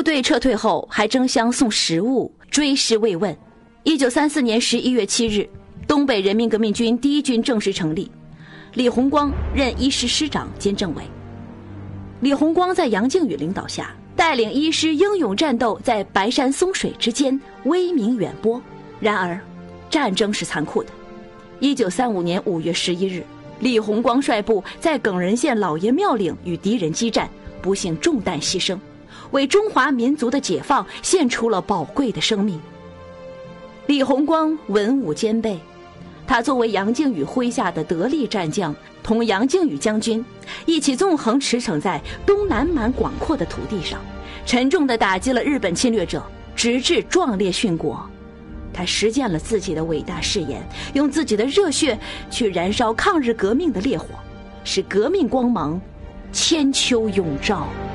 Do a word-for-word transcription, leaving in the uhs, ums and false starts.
队撤退后，还争相送食物，追思慰问。一九三四年十一月七日，东北人民革命军第一军正式成立，李鸿光任一师师长兼政委。李鸿光在杨靖宇领导下，带领一师英勇战斗在白山松水之间，威名远播。然而，战争是残酷的。一九三五年五月十一日，李鸿光率部在耿仁县老爷庙岭与敌人激战，不幸中弹牺牲，为中华民族的解放献出了宝贵的生命。李鸿光文武兼备，他作为杨靖宇麾下的得力战将，同杨靖宇将军一起纵横驰骋在东南蛮广阔的土地上，沉重地打击了日本侵略者，直至壮烈殉国。他实践了自己的伟大誓言，用自己的热血去燃烧抗日革命的烈火，使革命光芒千秋永照。